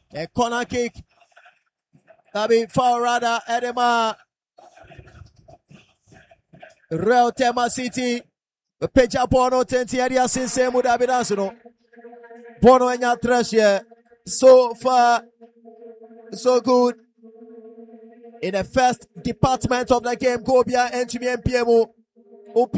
A corner kick. Tabi foul rather. Edema. Real Tema City. Peja Bono tenti area since mu Dabi Dansuno. Bono enya trash here. So far, so good. In the first department of the game, Gobia and PMO.